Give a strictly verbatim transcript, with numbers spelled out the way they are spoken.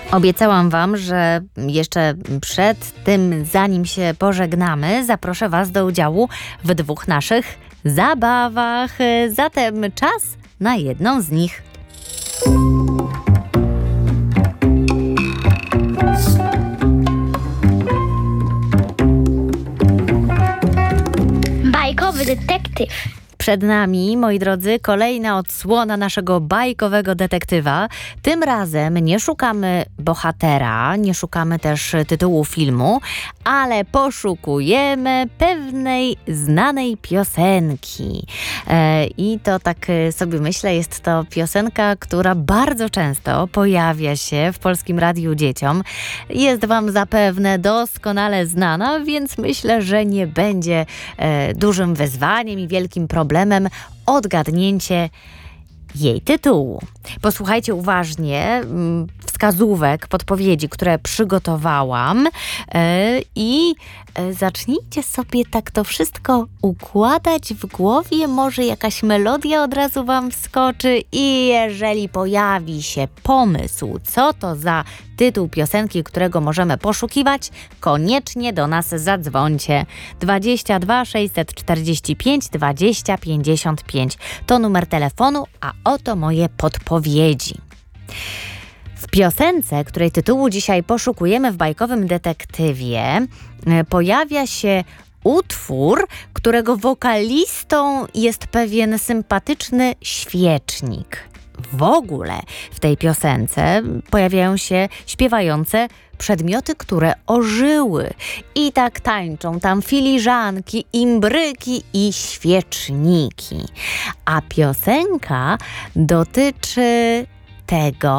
Obiecałam Wam, że jeszcze przed tym, zanim się pożegnamy, zaproszę Was do udziału w dwóch naszych zabawach. Zatem czas na jedną z nich. Bajkowy detektyw. Przed nami, moi drodzy, kolejna odsłona naszego bajkowego detektywa. Tym razem nie szukamy bohatera, nie szukamy też tytułu filmu, ale poszukujemy pewnej znanej piosenki. E, I to tak sobie myślę, jest to piosenka, która bardzo często pojawia się w Polskim Radiu Dzieciom. Jest Wam zapewne doskonale znana, więc myślę, że nie będzie e, dużym wyzwaniem i wielkim problemem odgadnięcie jej tytułu. Posłuchajcie uważnie wskazówek, podpowiedzi, które przygotowałam i zacznijcie sobie tak to wszystko układać w głowie. Może jakaś melodia od razu Wam wskoczy i jeżeli pojawi się pomysł, co to za tytuł piosenki, którego możemy poszukiwać, koniecznie do nas zadzwońcie. dwadzieścia dwa sześćset czterdzieści pięć dwadzieścia pięćdziesiąt pięć to numer telefonu, a oto moje podpowiedzi. W piosence, której tytułu dzisiaj poszukujemy w bajkowym detektywie, pojawia się utwór, którego wokalistą jest pewien sympatyczny świecznik. W ogóle w tej piosence pojawiają się śpiewające przedmioty, które ożyły. I tak tańczą tam filiżanki, imbryki i świeczniki. A piosenka dotyczy tego,